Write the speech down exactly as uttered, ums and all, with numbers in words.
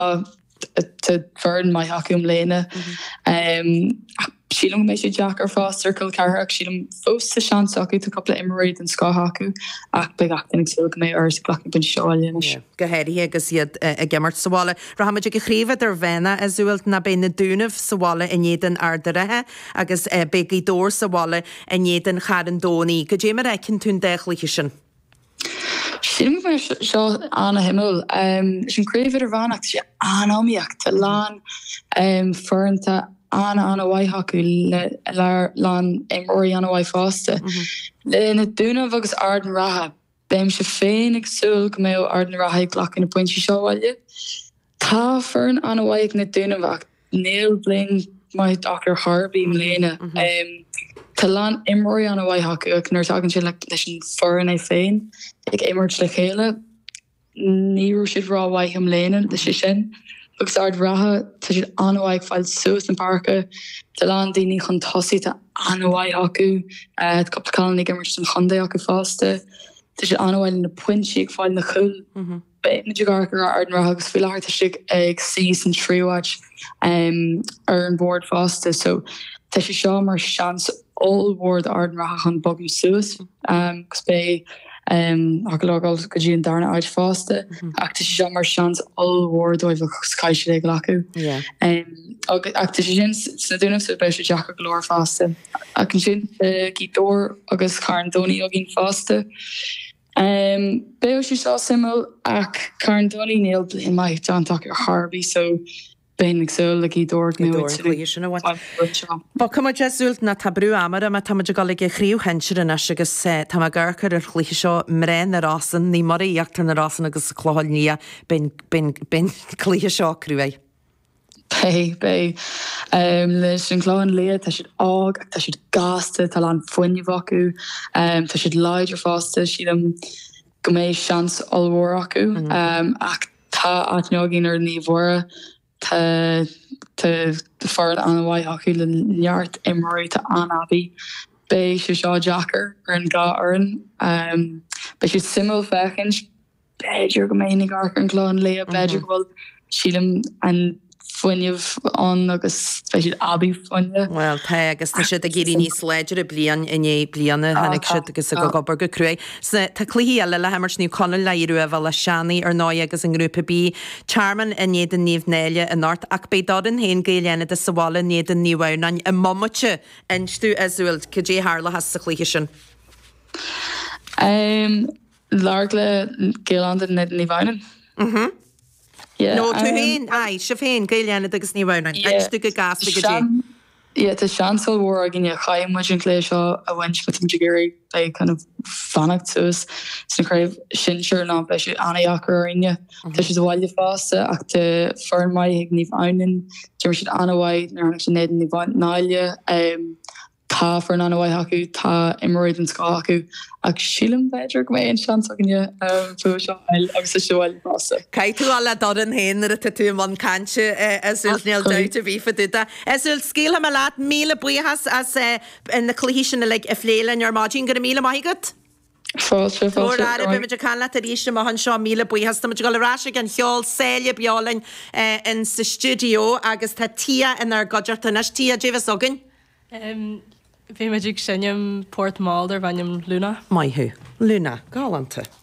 to fern mai hakum lena. Um, Sílam mé sé Jack ar fáster cul carach sílam fós sa sean acu a couple imreid an sá hacu ach be gatain sil go mé ar glacin bin seáil. Gohéirí agus iad a gimmart sáile. Ra haimeid go chríomh ar bhena a zúilt na bé na dúnamh sáile in éan ardarathe agus begaí dór sáile in éan charan dónaí. Go dé mar ecinn tún deichlaí sin. Sílam mar seo anna himil. Sin críomh ar bhanach sé anáíocht tá lán fernta Anna Anna Wai haku le lan imori Anna Wai fásta. Le na dúna agus arden raha, beim se féin ag sul go mé arden raha glach in a pointí seáile. Tá fern Anna Wai ag na dúna vach, Neil bling mai Doctor Harvey mléna. Tá lan imori Anna Wai haku ag nuir tagan sin leis an fern é féin, ag imort le chéile, níú siad rá Wai him léna le si sin. Agus ard raha, tá siad anhaig fáil suas an parca, tá lan daoine chun tosaí tá anhaig acu, tá capacáil nig immer san chundé acu fásta, tá siad anhaig na puintí ag fáil na chuil. Be na dúgarcar ard raha agus fí láir tá siad ag sís an tríúhaid ar an board fásta, so tá si seo mar seans all ward ard raha chun bogú suas, gus be Um, ag logal go dtí an darna áid fásta, ach tá sé mar seans all-war dóibh caiise ag lacu. Ach tá sé sin sna dúnamh sa bheith sé deach go glór fásta. Ach an sin gídór agus Cairn Dónaí a gin fásta. Bé sé sá simil ach Cairn Dónaí níl bliain mai John Tucker Harvey, so Bein ag sul le gídór Ba cuma jeúilt na tabrú amara a tá galig chríú henseir in agus tá ggurchar ar chlí seo mrén na rásan ní mar íachtar na rásan agus chláil ní bin clí seo cruúé. Bé bé leis an chláin le tá siad ág ag tá siad gasta tá an foiineh acu, tá siad leidir fásta siad go méid seans allhór acu ach tá atneogin ar níomhra Tá fard an Wai haku le neart imori tá anabi. Bei sé seo Jackar ar an gá aran. Bei sé simil fechin, beidir go ménig ar an glán le beidir gohfuil sílam an foiineh an agus bei siad abi foiine. Well, tá agus tá siad a géirí níos leidir a blian iné blianana hanig siad agus a go gobar go crué. Tá cluí eile le hammars níú conan le iú a bhil a seanaí ar ná agus an grúpa bí Charman in éad an níomh néile in ort ach bé dadan héin géileanna de sahála néad an níomhhairnain a mamate instú a zúilt go dé hála has sa chlúhi sin. Larg le géileanda na níomhhainan. Mhm. No, tú féin, ai, se féin, gailianna agus níomhhairnain, instú go gas go dé. Yeah, the chancel war again yeah chaim much in Clayshaw a wench with him jiggery by kind of fanacht to us so crave shinshire not by she Anna Yacker in ya this is a while fast acte fern my ignif einen Jimmy Anna White nor ned in the Nalia um ta for an Anna White haku ta emerald and skaku ag shilim bedrock me in chance again yeah um so agus is while fast Kai tú alla doran hen ar a tú man canse as ul neil dout a bhí fa duda as ul scéal am a lát míle buíhas as in na clíisisin like a fléile in your margin go míle maigat Fáilte fáilte Tór ar bimid a canla a ríiste má han seo míle buíhas tá go le ráise an cheol séile beálainn in sa studio agus tá tia in ar godirt an as tia Davis ogin Bhí meidir sinneam Port Malder bhainneam Luna. Maithú, Luna, gáanta.